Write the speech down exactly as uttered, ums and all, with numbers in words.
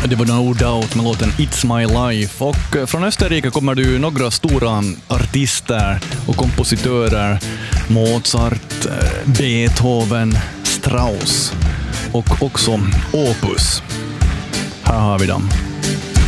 Det var No Doubt med låten It's My Life. Och från Österrike kommer du några stora artister och kompositörer. Mozart, Beethoven, Strauss och också Opus. Här har vi dem.